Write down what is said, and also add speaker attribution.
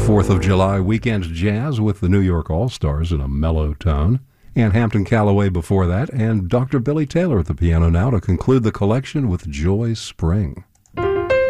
Speaker 1: 4th of July weekend jazz with the New York All-Stars in a mellow tone. And Hampton Calloway before that, and Dr. Billy Taylor at the piano now to conclude the collection with Joy Spring.